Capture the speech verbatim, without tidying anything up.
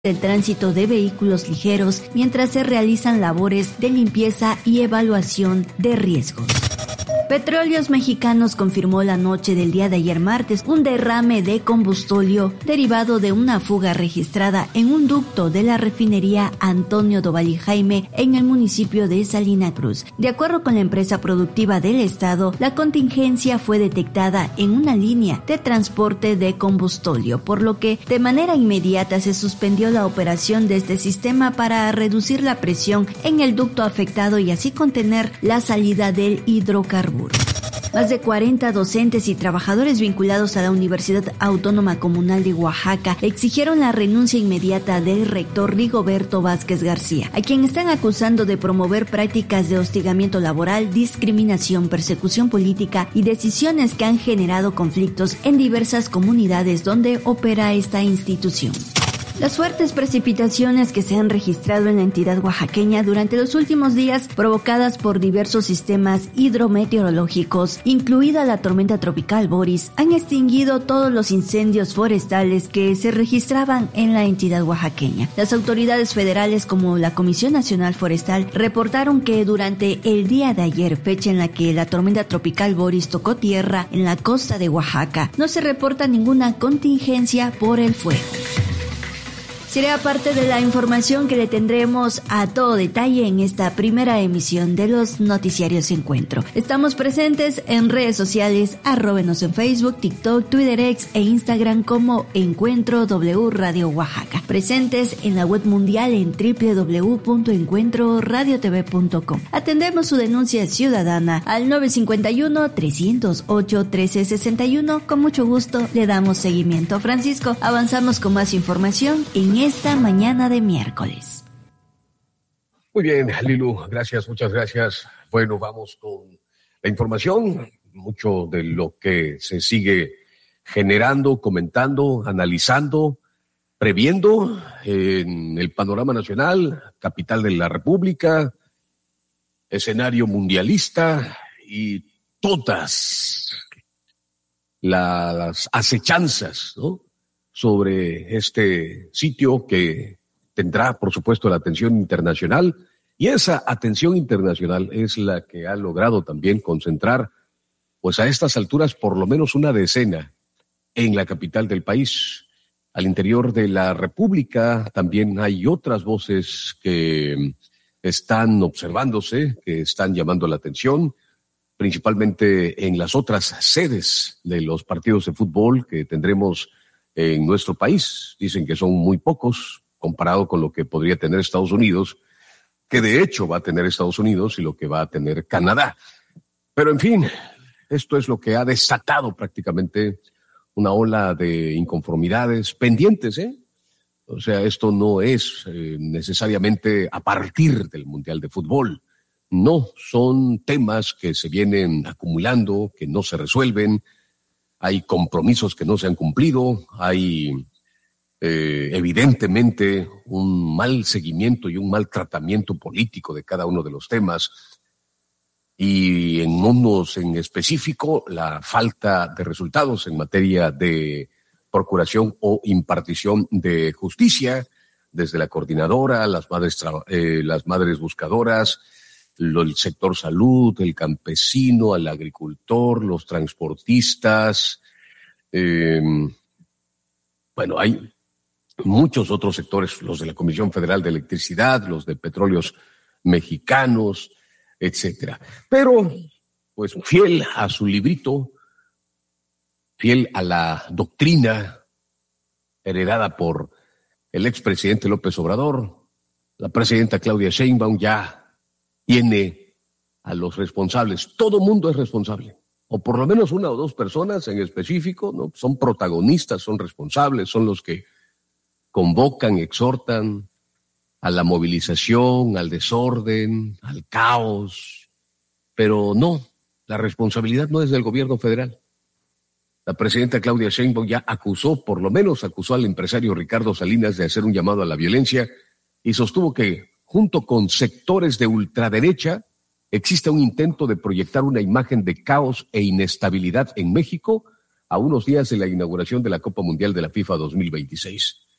el tránsito de vehículos ligeros mientras se realizan labores de limpieza y evaluación de riesgos. Petróleos Mexicanos confirmó la noche del día de ayer martes un derrame de combustóleo derivado de una fuga registrada en un ducto de la refinería Antonio Doval y Jaime en el municipio de Salina Cruz. De acuerdo con la empresa productiva del estado, la contingencia fue detectada en una línea de transporte de combustóleo, por lo que de manera inmediata se suspendió la operación de este sistema para reducir la presión en el ducto afectado y así contener la salida del hidrocarburo. Más de cuarenta docentes y trabajadores vinculados a la Universidad Autónoma Comunal de Oaxaca exigieron la renuncia inmediata del rector Rigoberto Vázquez García, a quien están acusando de promover prácticas de hostigamiento laboral, discriminación, persecución política y decisiones que han generado conflictos en diversas comunidades donde opera esta institución. Las fuertes precipitaciones que se han registrado en la entidad oaxaqueña durante los últimos días, provocadas por diversos sistemas hidrometeorológicos, incluida la tormenta tropical Boris, han extinguido todos los incendios forestales que se registraban en la entidad oaxaqueña. Las autoridades federales, como la Comisión Nacional Forestal, reportaron que durante el día de ayer, fecha en la que la tormenta tropical Boris tocó tierra en la costa de Oaxaca, no se reporta ninguna contingencia por el fuego. Será parte de la información que le tendremos a todo detalle en esta primera emisión de los Noticiarios Encuentro. Estamos presentes en redes sociales, arróbenos en Facebook, TikTok, Twitter, X e Instagram como Encuentro W Radio Oaxaca. Presentes en la web mundial en doble u doble u doble u punto encuentro radio t v punto com. Atendemos su denuncia ciudadana al nueve cinco uno, tres cero ocho, uno tres seis uno. Con mucho gusto le damos seguimiento. Francisco, avanzamos con más información en esta mañana de miércoles. Muy bien, Lilu, gracias, muchas gracias. Bueno, vamos con la información, mucho de lo que se sigue generando, comentando, analizando, previendo en el panorama nacional, capital de la República, escenario mundialista y todas las acechanzas, ¿no?, sobre este sitio que tendrá, por supuesto, la atención internacional, y esa atención internacional es la que ha logrado también concentrar, pues a estas alturas, por lo menos una decena en la capital del país. Al interior de la República también hay otras voces que están observándose, que están llamando la atención, principalmente en las otras sedes de los partidos de fútbol que tendremos en nuestro país. Dicen que son muy pocos comparado con lo que podría tener Estados Unidos, que de hecho va a tener Estados Unidos y lo que va a tener Canadá. Pero en fin, esto es lo que ha desatado prácticamente una ola de inconformidades pendientes, ¿eh? O sea, esto no es eh, necesariamente a partir del Mundial de Fútbol. No, son temas que se vienen acumulando, que no se resuelven. Hay compromisos que no se han cumplido, hay eh, evidentemente un mal seguimiento y un mal tratamiento político de cada uno de los temas, y en unos en específico la falta de resultados en materia de procuración o impartición de justicia, desde la coordinadora, las madres, eh, las madres buscadoras, el sector salud, el campesino, al agricultor, los transportistas. Eh, bueno, hay muchos otros sectores, los de la Comisión Federal de Electricidad, los de Petróleos Mexicanos, etcétera. Pero, pues, fiel a su librito, fiel a la doctrina heredada por el expresidente López Obrador, la presidenta Claudia Sheinbaum ya tiene a los responsables. Todo mundo es responsable, o por lo menos una o dos personas en específico, ¿no? Son protagonistas, son responsables, son los que convocan, exhortan a la movilización, al desorden, al caos. Pero no, la responsabilidad no es del gobierno federal. La presidenta Claudia Sheinbaum ya acusó, por lo menos acusó al empresario Ricardo Salinas de hacer un llamado a la violencia y sostuvo que junto con sectores de ultraderecha, existe un intento de proyectar una imagen de caos e inestabilidad en México a unos días de la inauguración de la Copa Mundial de la FIFA dos mil veintiséis.